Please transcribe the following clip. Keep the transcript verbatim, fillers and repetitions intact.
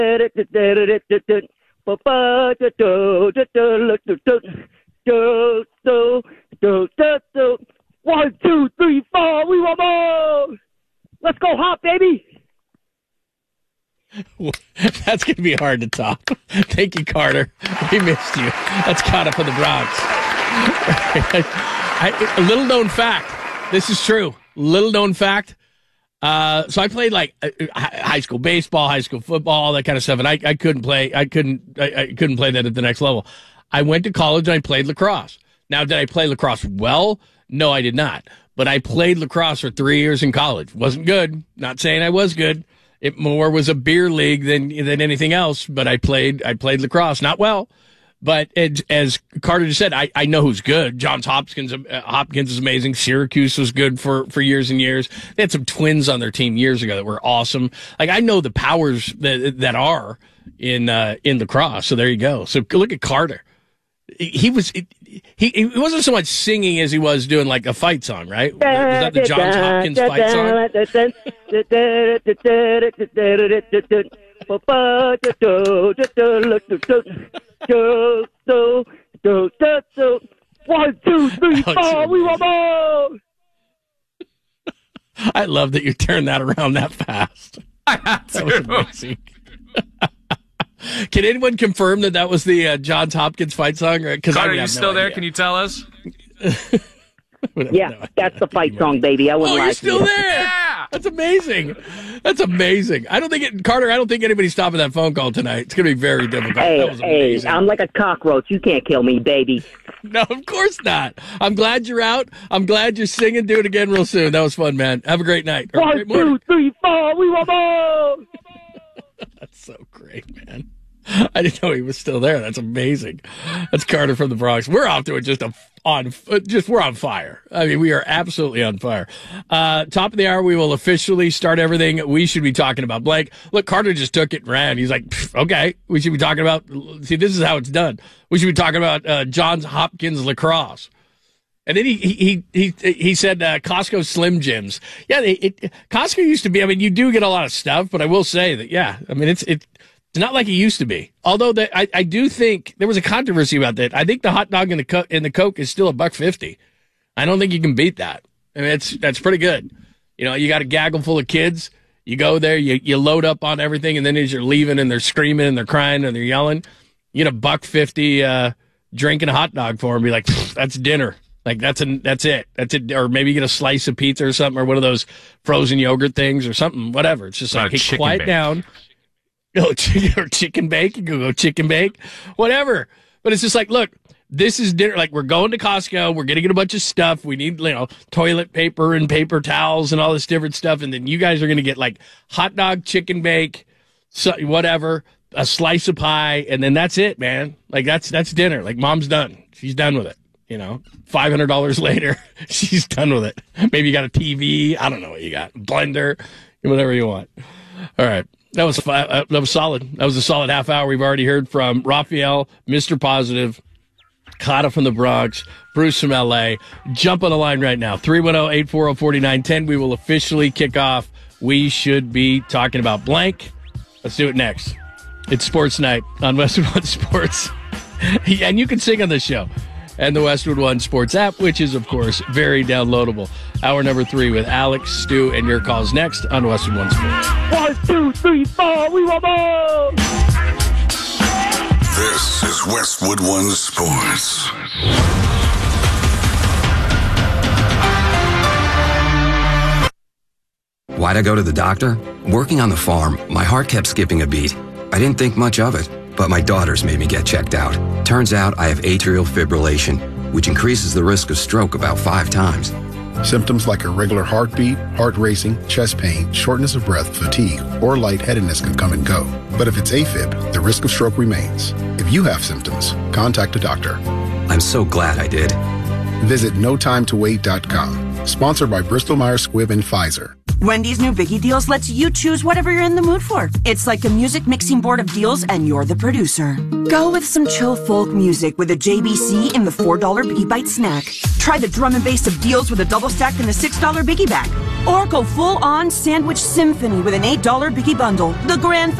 One, two, three, four, we want more! Let's go hop, baby! That's going to be hard to top. Thank you, Carter. We missed you. That's caught up in the Bronx. I, a little known fact. This is true. Little known fact. Uh, so I played like uh, high school baseball, high school football, all that kind of stuff, and I, I couldn't play. I couldn't. I, I couldn't play that at the next level. I went to college and I played lacrosse. Now, did I play lacrosse well? No, I did not. But I played lacrosse for three years in college. Wasn't good. Not saying I was good. It more was a beer league than than anything else. But I played I played lacrosse, not well. But it, as Carter just said, I, I know who's good. Johns Hopkins uh, Hopkins is amazing. Syracuse was good for, for years and years. They had some twins on their team years ago that were awesome. Like I know the powers that that are in uh, in lacrosse. So there you go. So look at Carter. He was he he wasn't so much singing as he was doing like a fight song, right? Was that the Johns Hopkins fight song? One, two, three, four, we want more! I love that you turned that around that fast. I had to. That was amazing. Can anyone confirm that that was the uh, Johns Hopkins fight song? Because Carter, are you still no there? Idea. Can you tell us? Yeah, no that's the fight song, baby. I wouldn't oh, lie you're still you. there. Yeah. That's amazing. That's amazing. I don't think it, Carter. I don't think anybody's stopping that phone call tonight. It's going to be very difficult. Hey, that was amazing. hey, I'm like a cockroach. You can't kill me, baby. No, of course not. I'm glad you're out. I'm glad you're singing. Do it again real soon. That was fun, man. Have a great night. One, great two, three, four. We want more. That's so great, man. I didn't know he was still there. That's amazing. That's Carter from the Bronx. We're off to it just a on just we're on fire. I mean, we are absolutely on fire. Uh, top of the hour, we will officially start everything we should be talking about. Blake, look, Carter just took it and ran. He's like, okay, we should be talking about. See, this is how it's done. We should be talking about uh, Johns Hopkins lacrosse. And then he he he he, he said uh, Costco Slim Jims. Yeah, they, it, Costco used to be. I mean, you do get a lot of stuff, but I will say that yeah, I mean it's it. It's not like it used to be. Although the, I, I do think there was a controversy about that. I think the hot dog and the co- and the Coke is still a buck fifty. I don't think you can beat that. I mean, it's that's pretty good. You know, you got a gaggle full of kids. You go there, you you load up on everything, and then as you're leaving, and they're screaming and they're crying and they're yelling, you get a buck fifty uh, drink and a hot dog for them. Be like, that's dinner. Like that's a that's it. That's it. Or maybe you get a slice of pizza or something, or one of those frozen yogurt things or something. Whatever. It's just like, hey, quiet bake. down. Go or chicken bake. You can go chicken bake, whatever. But it's just like, look, this is dinner. Like we're going to Costco. We're getting a bunch of stuff. We need, you know, toilet paper and paper towels and all this different stuff. And then you guys are going to get like hot dog, chicken bake, so, whatever, a slice of pie, and then that's it, man. Like that's that's dinner. Like mom's done. She's done with it. You know, five hundred dollars later, she's done with it. Maybe you got a T V. I don't know what you got. Blender, whatever you want. All right. That was five, uh, that was solid. That was a solid half hour. We've already heard from Raphael, Mister Positive, Kata from the Bronx, Bruce from L A. Jump on the line right now. three one zero, eight four zero, four nine one zero. We will officially kick off. We should be talking about blank. Let's do it next. It's Sports Night on Westwood One Sports. And you can sing on this show. And the Westwood One Sports app, which is, of course, very downloadable. Hour number three with Alex, Stu, and your calls next on Westwood One Sports. One, two, three, four, we want more! This is Westwood One Sports. Why'd I go to the doctor? Working on the farm, my heart kept skipping a beat. I didn't think much of it, but my daughters made me get checked out. Turns out I have atrial fibrillation, which increases the risk of stroke about five times. Symptoms like irregular heartbeat, heart racing, chest pain, shortness of breath, fatigue, or lightheadedness can come and go. But if it's AFib, the risk of stroke remains. If you have symptoms, contact a doctor. I'm so glad I did. Visit no time to wait dot com. Sponsored by Bristol Myers Squibb and Pfizer. Wendy's new Biggie Deals lets you choose whatever you're in the mood for. It's like a music mixing board of deals, and you're the producer. Go with some chill folk music with a J B C in the four dollar Biggie Bite snack. Try the drum and bass of deals with a double stack in the six dollar Biggie bag. Or go full-on sandwich symphony with an eight dollar Biggie bundle. The grand